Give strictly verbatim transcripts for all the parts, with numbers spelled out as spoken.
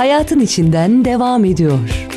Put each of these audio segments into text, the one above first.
hayatın içinden devam ediyor.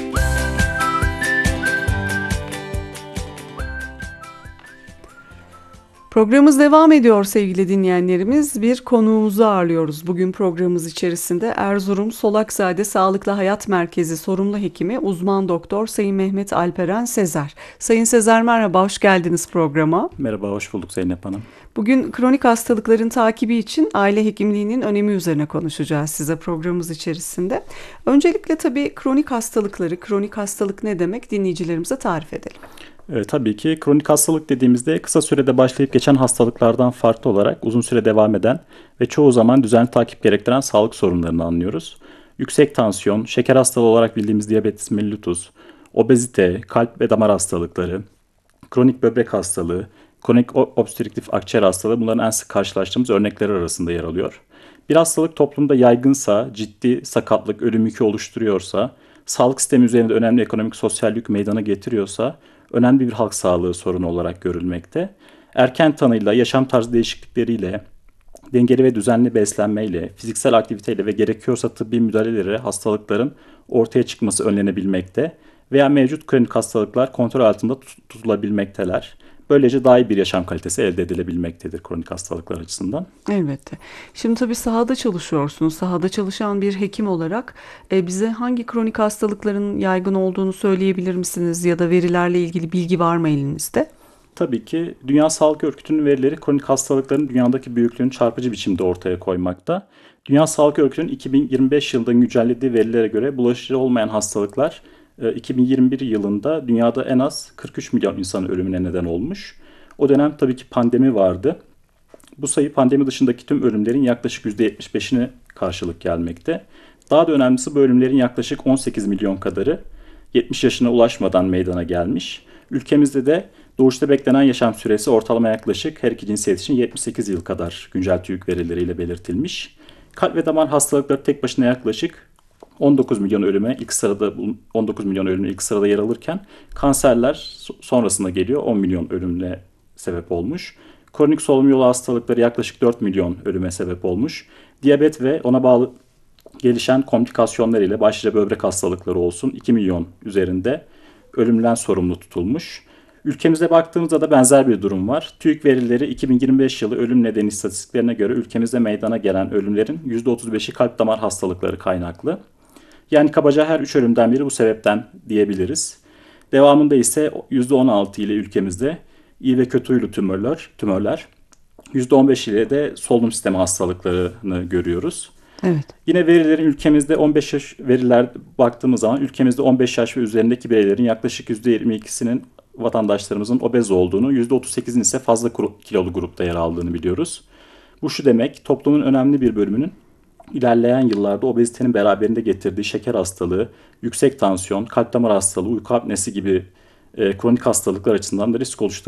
Programımız devam ediyor sevgili dinleyenlerimiz. Bir konuğumuzu ağırlıyoruz. Bugün programımız içerisinde Erzurum Solakzade Sağlıklı Hayat Merkezi sorumlu hekimi uzman doktor Sayın Mehmet Alperen Sezer. Sayın Sezer merhaba, hoş geldiniz programa. Merhaba, hoş bulduk Zeynep Hanım. Bugün kronik hastalıkların takibi için aile hekimliğinin önemi üzerine konuşacağız size programımız içerisinde. Öncelikle tabii kronik hastalıkları, kronik hastalık ne demek dinleyicilerimize tarif edelim. E, tabii ki kronik hastalık dediğimizde kısa sürede başlayıp geçen hastalıklardan farklı olarak uzun süre devam eden ve çoğu zaman düzenli takip gerektiren sağlık sorunlarını anlıyoruz. Yüksek tansiyon, şeker hastalığı olarak bildiğimiz diyabetes mellitus, obezite, kalp ve damar hastalıkları, kronik böbrek hastalığı, kronik obstrüktif akciğer hastalığı bunların en sık karşılaştığımız örnekleri arasında yer alıyor. Bir hastalık toplumda yaygınsa, ciddi sakatlık, ölüm yükü oluşturuyorsa, sağlık sistemi üzerinde önemli ekonomik sosyal yük meydana getiriyorsa önemli bir halk sağlığı sorunu olarak görülmekte. Erken tanıyla, yaşam tarzı değişiklikleriyle, dengeli ve düzenli beslenmeyle, fiziksel aktiviteyle ve gerekiyorsa tıbbi müdahaleleri hastalıkların ortaya çıkması önlenebilmekte veya mevcut kronik hastalıklar kontrol altında tut- tutulabilmekteler. Böylece daha iyi bir yaşam kalitesi elde edilebilmektedir kronik hastalıklar açısından. Elbette. Şimdi tabii sahada çalışıyorsunuz. Sahada çalışan bir hekim olarak e, bize hangi kronik hastalıkların yaygın olduğunu söyleyebilir misiniz? Ya da verilerle ilgili bilgi var mı elinizde? Tabii ki Dünya Sağlık Örgütü'nün verileri kronik hastalıkların dünyadaki büyüklüğünü çarpıcı biçimde ortaya koymakta. Dünya Sağlık Örgütü'nün iki bin yirmi beş yılında güncellediği verilere göre bulaşıcı olmayan hastalıklar iki bin yirmi bir yılında dünyada en az kırk üç milyon insanın ölümüne neden olmuş. O dönem tabii ki pandemi vardı. Bu sayı pandemi dışındaki tüm ölümlerin yaklaşık yüzde yetmiş beşine karşılık gelmekte. Daha da önemlisi bu ölümlerin yaklaşık on sekiz milyon kadarı yetmiş yaşına ulaşmadan meydana gelmiş. Ülkemizde de doğuşta beklenen yaşam süresi ortalama yaklaşık her iki cinsiyet için yetmiş sekiz yıl kadar güncel TÜİK verileriyle belirtilmiş. Kalp ve damar hastalıkları tek başına yaklaşık on dokuz milyon ölüme ilk sırada on dokuz milyon ölüme ilk sırada yer alırken kanserler sonrasında geliyor on milyon ölümle sebep olmuş. Kronik solunum yolu hastalıkları yaklaşık dört milyon ölüme sebep olmuş. Diyabet ve ona bağlı gelişen komplikasyonlar ile başlıca böbrek hastalıkları olsun iki milyon üzerinde ölümden sorumlu tutulmuş. Ülkemize baktığımızda da benzer bir durum var. TÜİK verileri iki bin yirmi beş yılı ölüm nedeni istatistiklerine göre ülkemizde meydana gelen ölümlerin yüzde otuz beşi kalp damar hastalıkları kaynaklı. Yani kabaca her üç ölümden biri bu sebepten diyebiliriz. Devamında ise yüzde on altı ile ülkemizde iyi ve kötü huylu tümörler, tümörler yüzde on beş ile de solunum sistemi hastalıklarını görüyoruz. Evet. Yine verilerin ülkemizde on beş yaş veriler baktığımız zaman ülkemizde on beş yaş ve üzerindeki bireylerin yaklaşık yüzde yirmi ikisinin vatandaşlarımızın obez olduğunu, yüzde otuz sekizinin ise fazla kilolu grupta yer aldığını biliyoruz. Bu şu demek, toplumun önemli bir bölümünün ilerleyen yıllarda obezitenin beraberinde getirdiği şeker hastalığı, yüksek tansiyon, kalp damar hastalığı, uyku apnesi gibi e, kronik hastalıklar açısından da risk oluşturabilir.